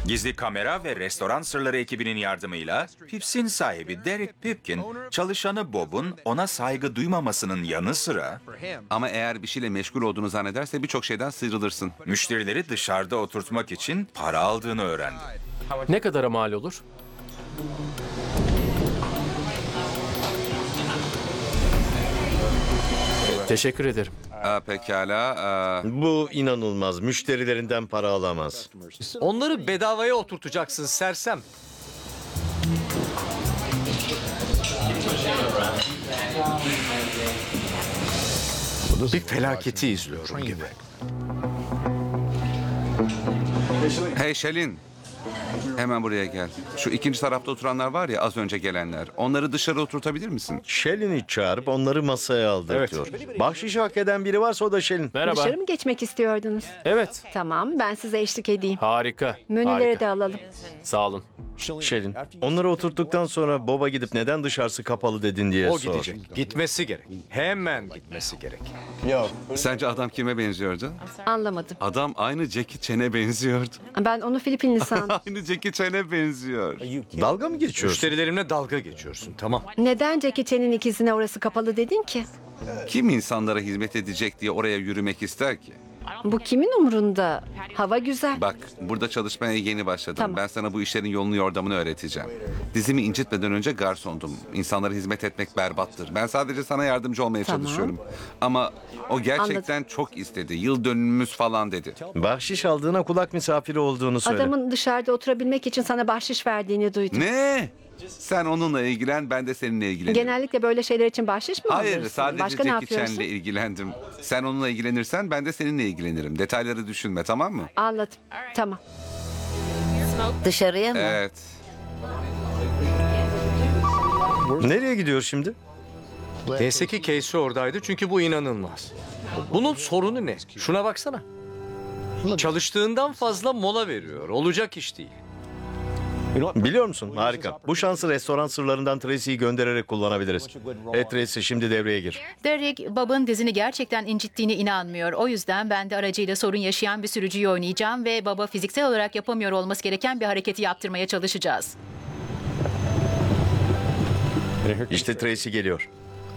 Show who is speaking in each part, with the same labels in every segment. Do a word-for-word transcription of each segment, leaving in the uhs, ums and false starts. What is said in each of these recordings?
Speaker 1: Gizli kamera ve restoran sırları ekibinin yardımıyla Pips'in sahibi Derek Pipkin, çalışanı Bob'un ona saygı duymamasının yanı sıra
Speaker 2: Ama eğer bir şeyle meşgul olduğunu zannederse birçok şeyden sıyrılırsın.
Speaker 1: müşterileri dışarıda oturtmak için para aldığını öğrendi.
Speaker 3: Ne kadara mal olur? Teşekkür ederim.
Speaker 2: Aa, pekala. Aa,
Speaker 4: Bu inanılmaz. Müşterilerinden para alamaz.
Speaker 3: Onları bedavaya oturtacaksın sersem. Bir felaketi izliyorum gibi.
Speaker 2: hey Şelin. Hemen buraya gel. Şu ikinci tarafta oturanlar var ya, az önce gelenler. Onları dışarı oturtabilir misin?
Speaker 4: Shelley'ni çağırıp onları masaya aldırtıyor. Bahşiş hak eden biri varsa o da Shelley.
Speaker 3: Merhaba.
Speaker 5: Dışarı mı geçmek istiyordunuz?
Speaker 3: Evet.
Speaker 5: Tamam, ben size eşlik edeyim.
Speaker 3: Harika.
Speaker 5: Menüleri
Speaker 3: Harika.
Speaker 5: de alalım.
Speaker 3: Sağ olun.
Speaker 4: Shelley, onları oturttuktan sonra Bob'a gidip neden dışarısı kapalı dedin diye
Speaker 3: O
Speaker 4: sor.
Speaker 3: gidecek. Gitmesi gerek. Hemen gitmesi gerek.
Speaker 2: Sence adam kime benziyordu?
Speaker 5: Anlamadım.
Speaker 2: Adam aynı Jackie Chan'e benziyordu.
Speaker 5: Ben onu Filipinli sandım.
Speaker 2: Aynı Jackie Chan'e benziyor.
Speaker 4: Dalga mı geçiyorsun?
Speaker 3: Müşterilerimle dalga geçiyorsun. Tamam.
Speaker 5: Neden Jackie Chan'in ikizine orası kapalı dedin ki?
Speaker 2: Kim insanlara hizmet edecek diye oraya yürümek ister ki?
Speaker 5: Bu kimin umurunda? Hava güzel.
Speaker 2: Bak, burada çalışmaya yeni başladım.
Speaker 5: Tamam.
Speaker 2: Ben sana bu işlerin yolunu yordamını öğreteceğim. Dizimi incitmeden önce garsondum. İnsanlara hizmet etmek berbattır. Ben sadece sana yardımcı olmaya
Speaker 5: Tamam.
Speaker 2: çalışıyorum. Ama o gerçekten çok istedi. Yıl dönümümüz falan dedi.
Speaker 4: Bahşiş aldığına kulak misafiri olduğunu söyle.
Speaker 5: Adamın dışarıda oturabilmek için sana bahşiş verdiğini duydum.
Speaker 2: Ne? Sen onunla ilgilen, ben de seninle ilgilenirim.
Speaker 5: Genellikle böyle şeyler için bahşiş mi
Speaker 2: Hayır,
Speaker 5: alıyorsun?
Speaker 2: sadece
Speaker 5: Başka ne
Speaker 2: Jackie
Speaker 5: yapıyorsun?
Speaker 2: Chan'le ilgilendim. Sen onunla ilgilenirsen ben de seninle ilgilenirim. Detayları düşünme, tamam mı?
Speaker 5: Anladım. Tamam.
Speaker 6: Dışarıya mı?
Speaker 2: Evet.
Speaker 4: Nereye gidiyor şimdi?
Speaker 3: Neyse ki Casey oradaydı çünkü bu inanılmaz. Bunun sorunu ne? Şuna baksana. Çalıştığından fazla mola veriyor. Olacak iş değil.
Speaker 4: Biliyor musun? Harika. Bu şansı restoran sırlarından Tracy'yi göndererek kullanabiliriz. Evet Tracy, şimdi devreye gir.
Speaker 7: Derek, Bob'un dizini gerçekten incittiğine inanmıyor. O yüzden ben de aracıyla sorun yaşayan bir sürücüyü oynayacağım ve Bob'a fiziksel olarak yapamıyor olması gereken bir hareketi yaptırmaya çalışacağız.
Speaker 4: İşte Tracy geliyor.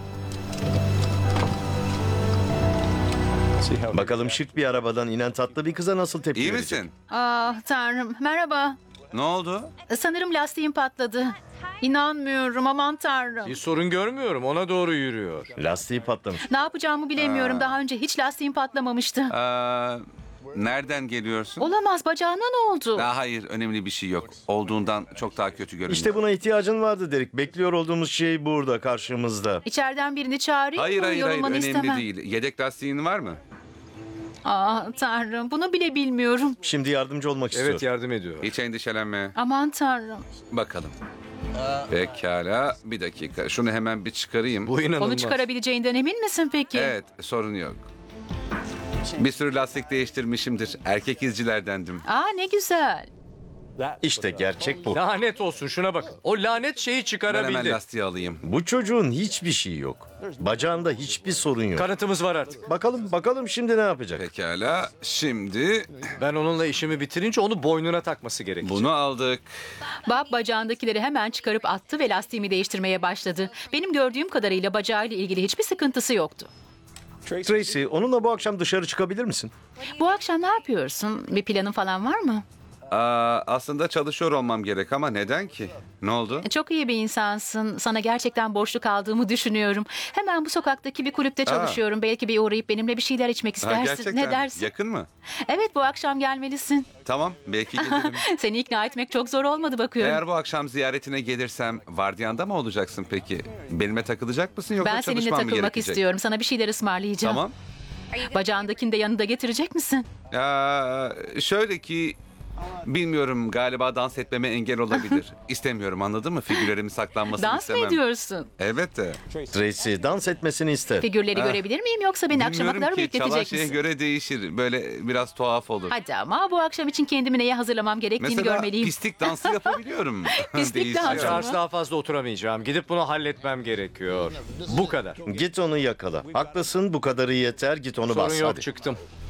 Speaker 4: Bakalım şık bir arabadan inen tatlı bir kıza nasıl tepki
Speaker 2: İyi
Speaker 4: verecek?
Speaker 2: misin?
Speaker 7: Ah tanrım, merhaba.
Speaker 2: Ne oldu?
Speaker 7: Sanırım lastiğim patladı. İnanmıyorum, aman tanrım.
Speaker 3: Bir sorun görmüyorum. Ona doğru yürüyor.
Speaker 4: Lastiği patlamış.
Speaker 7: Ne yapacağımı bilemiyorum. Daha önce hiç lastiğim patlamamıştı.
Speaker 2: Aa, nereden geliyorsun?
Speaker 7: Olamaz, bacağına ne oldu?
Speaker 2: Aa, hayır, önemli bir şey yok. Olduğundan çok daha kötü görünüyor.
Speaker 4: İşte buna ihtiyacın vardı Derek. Bekliyor olduğumuz şey burada, karşımızda.
Speaker 7: İçeriden birini çağırayım
Speaker 2: Hayır
Speaker 7: mı?
Speaker 2: hayır hayır,
Speaker 7: Yorulmanı
Speaker 2: önemli
Speaker 7: istemem.
Speaker 2: değil. Yedek lastiğin var mı?
Speaker 7: Ah tanrım, bunu bile bilmiyorum.
Speaker 4: Şimdi yardımcı olmak istiyor.
Speaker 3: Evet, yardım ediyor.
Speaker 2: Hiç endişelenme.
Speaker 7: Aman tanrım.
Speaker 2: Bakalım. Pekala, bir dakika. Şunu hemen bir çıkarayım.
Speaker 3: Bu inanılmaz.
Speaker 7: Onu çıkarabileceğinden emin misin peki?
Speaker 2: Evet, sorun yok. Bir sürü lastik değiştirmişimdir. Erkek izcilerdendim.
Speaker 7: Aa ne güzel.
Speaker 4: İşte gerçek bu.
Speaker 3: Lanet olsun, şuna bakın. O lanet şeyi
Speaker 2: Ben hemen
Speaker 3: çıkarabildi.
Speaker 2: lastiği alayım.
Speaker 4: Bu çocuğun hiçbir şeyi yok. Bacağında hiçbir sorun yok.
Speaker 3: Kanıtımız var artık.
Speaker 4: Bakalım bakalım şimdi ne yapacak?
Speaker 2: Pekala, şimdi
Speaker 3: Ben onunla işimi bitirince onu boynuna takması gerekecek.
Speaker 2: bunu aldık.
Speaker 7: Bob bacağındakileri hemen çıkarıp attı ve lastiğimi değiştirmeye başladı. Benim gördüğüm kadarıyla bacağıyla ilgili hiçbir sıkıntısı yoktu.
Speaker 4: Tracy, onunla bu akşam dışarı çıkabilir misin?
Speaker 7: Bu akşam ne yapıyorsun? Bir planın falan var mı?
Speaker 2: Aa, aslında çalışıyor olmam gerek ama neden ki? Ne oldu?
Speaker 7: Çok iyi bir insansın. Sana gerçekten borçlu kaldığımı düşünüyorum. Hemen bu sokaktaki bir kulüpte çalışıyorum. Belki bir uğrayıp benimle bir şeyler içmek
Speaker 2: Ha,
Speaker 7: istersin.
Speaker 2: gerçekten.
Speaker 7: Ne dersin?
Speaker 2: Yakın mı?
Speaker 7: Evet, bu akşam gelmelisin.
Speaker 2: Tamam, belki gelirim.
Speaker 7: Seni ikna etmek çok zor olmadı bakıyorum.
Speaker 2: Eğer bu akşam ziyaretine gelirsem vardiyanda mı olacaksın peki? Benimle takılacak mısın yoksa
Speaker 7: Ben seninle
Speaker 2: çalışmam mı
Speaker 7: takılmak
Speaker 2: gerekecek?
Speaker 7: istiyorum. Sana bir şeyler ısmarlayacağım.
Speaker 2: Tamam.
Speaker 7: Bacağındakini de yanında getirecek misin?
Speaker 2: Aa, şöyle ki bilmiyorum, galiba dans etmeme engel olabilir. İstemiyorum, anladın mı? Figürlerimin saklanmasını
Speaker 7: Dans
Speaker 2: istemem.
Speaker 7: mı ediyorsun?
Speaker 2: Elbette.
Speaker 4: Tracy, dans etmesini iste.
Speaker 7: Figürleri
Speaker 2: Ah.
Speaker 7: görebilir miyim yoksa beni akşama
Speaker 2: Bilmiyorum
Speaker 7: kadar
Speaker 2: ki, çalan
Speaker 7: bekletecek
Speaker 2: şeye
Speaker 7: misin?
Speaker 2: göre değişir. Böyle biraz tuhaf olur.
Speaker 7: Hadi ama bu akşam için kendimi neye hazırlamam gerektiğini
Speaker 2: Mesela
Speaker 7: görmeliyim.
Speaker 2: pislik dansı yapabiliyorum.
Speaker 7: Pislik
Speaker 2: Değişiyor.
Speaker 7: dansı.
Speaker 3: Charles, daha fazla oturamayacağım. Gidip bunu halletmem gerekiyor. Bu kadar.
Speaker 4: Git onu yakala. Haklısın, bu kadarı yeter. Git onu
Speaker 3: Sorun
Speaker 4: bas
Speaker 3: yok,
Speaker 4: hadi.
Speaker 3: çıktım.